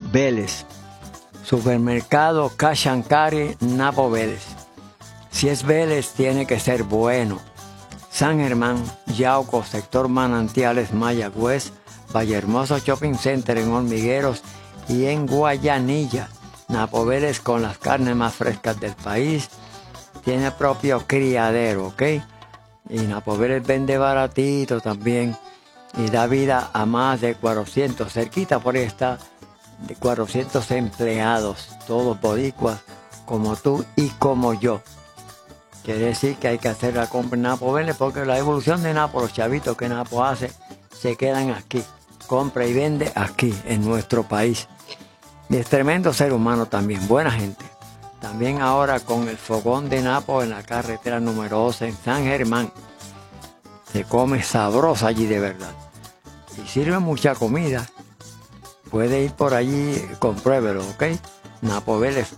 Vélez. Supermercado Cash and Carry Napo Vélez. Si es Vélez, tiene que ser bueno. San Germán, Yauco, sector Manantiales, Mayagüez, Vallehermoso Shopping Center en Hormigueros y en Guayanilla. Napo Vélez con las carnes más frescas del país. Tiene propio criadero, ¿ok? Y Napo Vélez vende baratito también. Y da vida a más de 400. Cerquita por ahí está de 400 empleados. Todos boricuas como tú y como yo. Quiere decir que hay que hacer la compra en Napo Vélez porque la evolución de Napo, los chavitos que Napo hace, se quedan aquí. Compra y vende aquí, en nuestro país. Y es tremendo ser humano también, buena gente. También ahora con el fogón de Napo en la carretera número 12 en San Germán. Se come sabroso allí de verdad. Y sirve mucha comida. Puede ir por allí, compruébelo, ¿ok? Napo Vélez,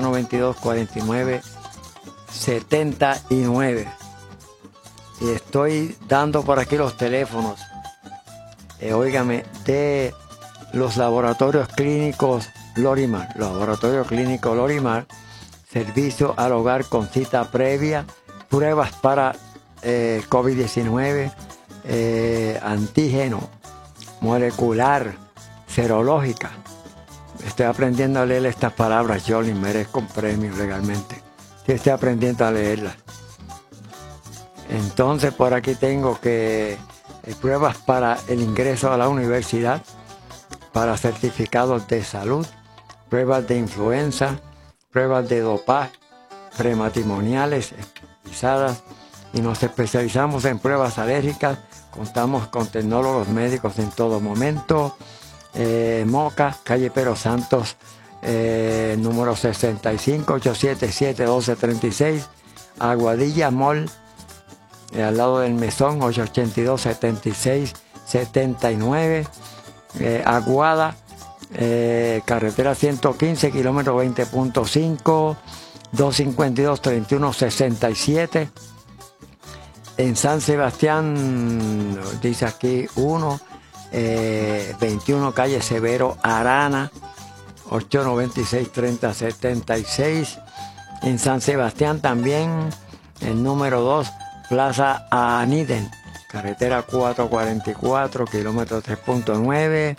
892-49-79. Y estoy dando por aquí los teléfonos. Óigame, de los laboratorios clínicos Lorimar. Laboratorio Clínico Lorimar. Servicio al hogar con cita previa. Pruebas para COVID-19. Antígeno. Molecular. Serológica. Estoy aprendiendo a leer estas palabras. Yo les merezco un premio legalmente. Sí, estoy aprendiendo a leerlas. Entonces por aquí tengo que pruebas para el ingreso a la universidad, para certificados de salud, pruebas de influenza, pruebas de dopaje, prematrimoniales especializadas, y nos especializamos en pruebas alérgicas. Contamos con tecnólogos médicos en todo momento. Moca, calle Pero Santos, número 65, 877-1236, Aguadilla Mall, al lado del Mesón, 882-76-79, Aguada, carretera 115, kilómetro 20.5, 252-3167. En San Sebastián, dice aquí 21 calle Severo Arana, 896-3076. En San Sebastián también, el número 2, Plaza Aniden, carretera 444, kilómetro 3.9,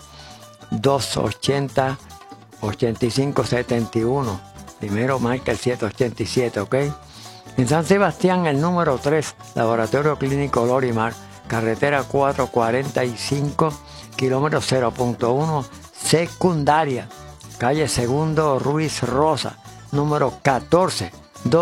280-8571. Primero marca el 787, ¿ok? En San Sebastián, el número 3, Laboratorio Clínico Lorimar, carretera 445, kilómetro 0.1, secundaria, calle Segundo Ruiz Rosa, número 14,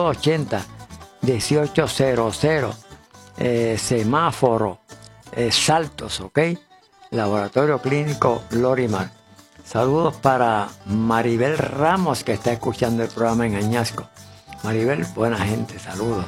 280-1800, semáforo, Saltos, ¿ok? Laboratorio Clínico Lorimar. Saludos para Maribel Ramos, que está escuchando el programa en Añasco. Maribel, buena gente, saludos.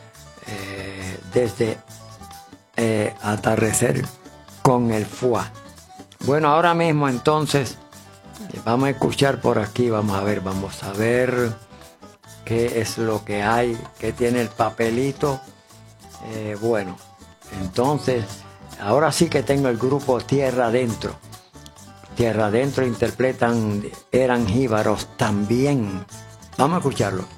Desde Atardecer con el FUA. Bueno, ahora mismo entonces vamos a escuchar por aquí, vamos a ver qué es lo que hay, qué tiene el papelito. Bueno, entonces, ahora sí que tengo el grupo Tierra Adentro. Tierra Adentro interpretan Eran Jíbaros también. Vamos a escucharlo.